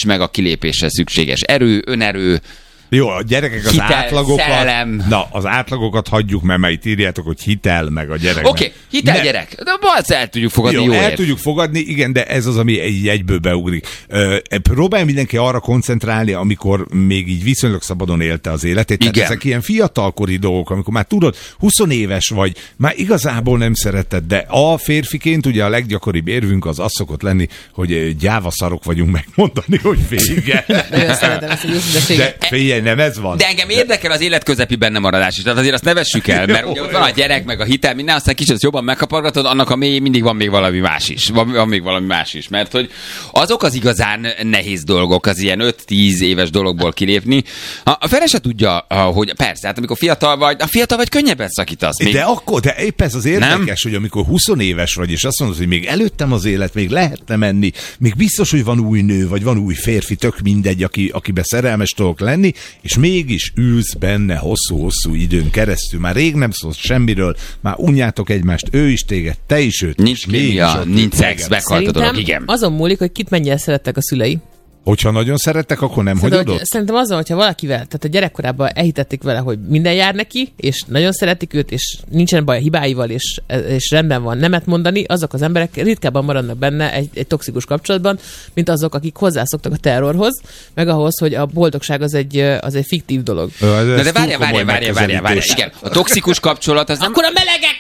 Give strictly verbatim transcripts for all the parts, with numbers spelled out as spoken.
meg a kilépésre szükséges erő, önerő, jó, a gyerekek az hitel, átlagokat... szerelem. Na, az átlagokat hagyjuk, mert már itt írjátok, hogy hitel, meg a gyerek. Oké, okay, hitel ne. gyerek. De azt el tudjuk fogadni, jó, jó el ér. tudjuk fogadni, igen, de ez az, ami egy egyből beugrik. Próbálj mindenki arra koncentrálni, amikor még így viszonylag szabadon élte az életét. Tehát ezek ilyen fiatalkori dolgok, amikor már tudod, húsz éves vagy, már igazából nem szereted, de a férfiként ugye a leggyakoribb érvünk az az szokott lenni, hogy gyávaszarok vagyunk megmondani, hogy vége. De figyelj, nem ez van. De engem érdekel az életközepi benne maradás is. Tehát azért azt ne vessük el, mert ugye ott van a gyerek, meg a hitel, minden, aztán kicsit jobban megkapargatod, annak a mélyén mindig van még valami más is. Van, van még valami más is. Mert hogy azok az igazán nehéz dolgok, az ilyen öt-tíz éves dologból kilépni. A fele se tudja, hogy persze, hát amikor fiatal vagy, a fiatal vagy könnyebben szakítasz. Még... De akkor, de épp ez az érdekes, nem? Hogy amikor húsz éves vagy, és azt mondod, hogy még előttem az élet, még lehetne menni, még biztos, hogy van új nő, vagy van új férfi, tök mindegy, aki, akibe szerelmes tudok lenni, és mégis ülsz benne hosszú-hosszú időn keresztül. Már rég nem szólsz semmiről, már unjátok egymást, ő is téged, te is őt. Nincs kémia, nincs szex, meghalt a dolog, igen. Azon múlik, hogy kit mennyire szerettek a szülei. Hogyha nagyon szerettek, akkor nem Szerintem, hagyod hogy, szerintem azon, hogyha valakivel, tehát a gyerekkorában elhitették vele, hogy minden jár neki, és nagyon szeretik őt, és nincsen baj a hibáival, és, és rendben van nemet mondani, azok az emberek ritkábban maradnak benne egy, egy toxikus kapcsolatban, mint azok, akik hozzászoktak a terrorhoz, meg ahhoz, hogy a boldogság az egy, az egy fiktív dolog. Na de várjál, várjál, várjál, várjál, várjál. Igen, a toxikus kapcsolat az nem... Akkor a melegek!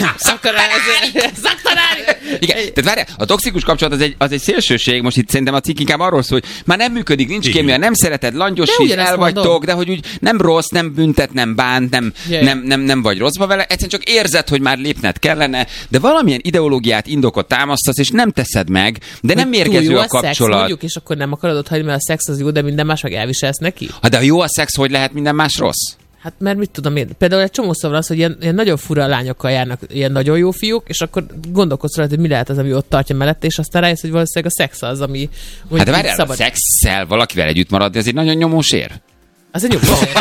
Igen, tehát várjál, a toxikus kapcsolat az egy, az egy szélsőség, most itt szerintem a cikk inkább arról szól, hogy már nem működik, nincs kémia, nem szereted, langyosít, el vagytok, de hogy úgy nem rossz, nem büntet, nem bánt, nem, nem, nem, nem vagy rosszba vele, egyszerűen csak érzed, hogy már lépned kellene, de valamilyen ideológiát, indokot támasztasz, és nem teszed meg, de nem mérgező a, a kapcsolat. Szex, mondjuk, és akkor nem akarod ott hagyni, mert a szex az jó, de minden más meg elviselsz neki? Ha de ha jó a szex, hogy lehet minden más rossz? Hát mert mit tudom én, például egy csomószor van az, hogy ilyen, ilyen nagyon fura lányokkal járnak, ilyen nagyon jó fiúk, és akkor gondolkodsz rá, hogy mi lehet az, ami ott tartja mellette, és aztán rájössz, hogy valószínűleg a szex az, ami... Hát de várjál, szabad... a szexszel valakivel együtt maradni, ez egy nagyon nyomós ér. Az egy nyomós ér.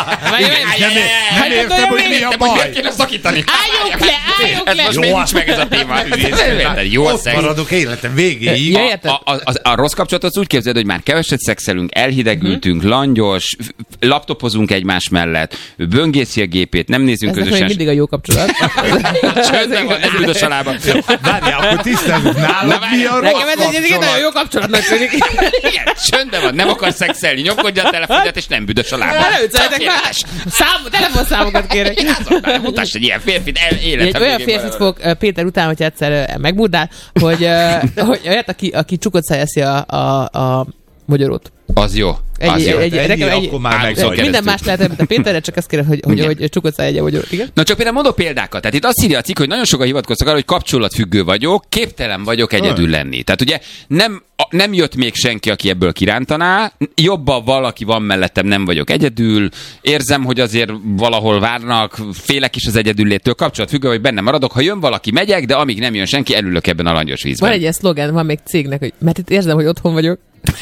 Nem értem, hogy mi a baj. Miért kéne szakítani? Álljunk le, álljunk le! Ez most még nincs meg ez a téma. Jó a szex. Ott maradok életem végéig. A rossz kapcsolatot úgy képzeld, hogy már keveset szexelünk, elhidegültünk, langyos, laptopozunk egymás mellett, ő böngészi a gépét, nem nézünk közösen. Ez még mindig a jó kapcsolat. Csöndben van, ez büdös a lába. Várjál, akkor tisztázunk nálad, mi a rossz kapcsolat. Nekem ez egy nagyon jó kapcsolatnak tűnik. Igen, csöndben van, nem akar szexelni, nyomkodja a telefonját, és nem büdös a lába. Előtszeletek más! Telefonszámokat kérek. Mutass egy ilyen férfit életem. Egy olyan férfit fog Péter után, hogy egyszer megmurdál, hogy, hogy olyat, aki, aki csukott szájeszi a, a, a magyarót. Az jó. Egy, az jó. Egy, egy, ennyi, egy, akkor már egy, minden más lehet, mint a Péterre, csak azt kérem, hogy, hogy, hogy csukott száj egy magyarot. Igen? Na csak például mondok példákat. Tehát itt azt írja a cikk, hogy nagyon sokan hivatkoztak arra, hogy kapcsolatfüggő vagyok, képtelen vagyok egyedül lenni. Tehát ugye nem, nem jött még senki, aki ebből kirántaná, jobban valaki van mellettem, nem vagyok egyedül, érzem, hogy azért valahol várnak, félek is az egyedülléttől, kapcsolatfüggő, hogy benne maradok, ha jön valaki, megyek, de amíg nem jön senki, elülök ebben a langyos vízben. Van egy ilyen szlogán, van még cégnek, hogy mert itt érzem, hogy otthon vagyok.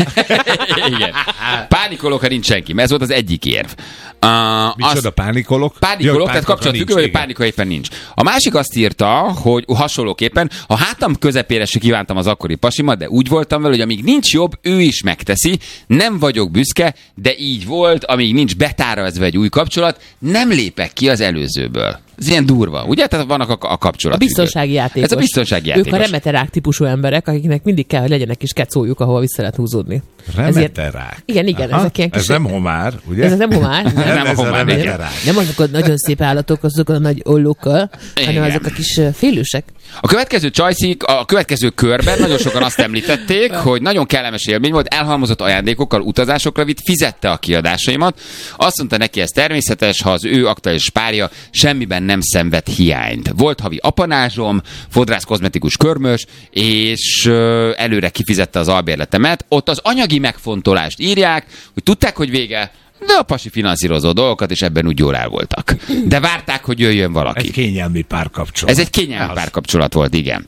Igen. Pánikolok, ha nincs senki, mert ez volt az egyik érv. Uh, Micsoda pánikolok? Pánikolok, Jö, tehát kapcsolatfüggő, vagy pánika éppen nincs. A másik azt írta, hogy hasonlóképpen, a hátam közepére se kívántam az akkori pasimat, de úgy voltam vele, hogy amíg nincs jobb, ő is megteszi, nem vagyok büszke, de így volt, amíg nincs betárazva egy új kapcsolat, nem lépek ki az előzőből. Ez ilyen durva, ugye? Tehát vannak a, a kapcsolat. A biztonsági játékos. Ez a biztonsági játékos. Ők a remeterák típusú emberek, akiknek mindig kell, hogy legyenek kis kecójuk, ahol vissza lehet húzódni. Remeterák? Igen, igen. Aha, ezek ilyen kis... Ez nem homár, ugye? Ez nem homár. Nem, nem a homár. Nem, nem azok a nagyon szép állatok, azok a nagy ollókkal, hanem azok a kis félősek. A következő csajszik, a következő körben nagyon sokan azt említették, hogy nagyon kellemes élmény volt, elhalmozott ajándékokkal utazásokra vitt, fizette a kiadásaimat. Azt mondta neki, ez természetes, ha az ő aktuális párja semmiben nem szenved hiányt. Volt havi apanázsom, fodrász kozmetikus körmös, és előre kifizette az albérletemet. Ott az anyagi megfontolást írják, hogy tudták, hogy vége, de a pasi finanszírozó dolgokat, és ebben úgy jól el voltak. De várták, hogy jöjjön valaki. Egy kényelmi párkapcsolat. Ez egy kényelmi párkapcsolat volt, igen.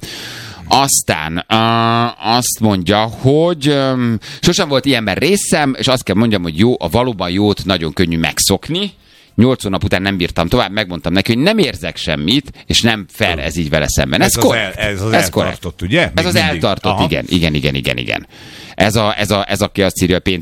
Aztán uh, azt mondja, hogy um, sosem volt ilyenben részem, és azt kell mondjam, hogy jó, a valóban jót nagyon könnyű megszokni. Nyolc hónap után nem bírtam tovább, megmondtam neki, hogy nem érzek semmit, és nem fair ez így vele szemben. Ez, ez, az, el, ez az ez eltartott, ugye? Még ez az mindig. eltartott, igen, igen, igen, igen, igen. Ez, a, ez, a, ez aki azt írja,